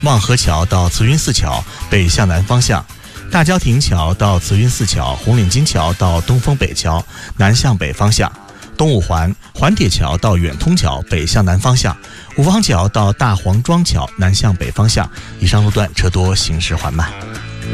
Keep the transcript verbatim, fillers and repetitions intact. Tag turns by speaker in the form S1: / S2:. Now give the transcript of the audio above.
S1: 望河桥到慈云寺桥北向南方向，大郊亭桥到慈云寺桥、红领巾桥到东风北桥南向北方向，东五环环铁桥到远通桥北向南方向，五方桥到大黄庄桥南向北方向。以上路段车多，行驶缓慢。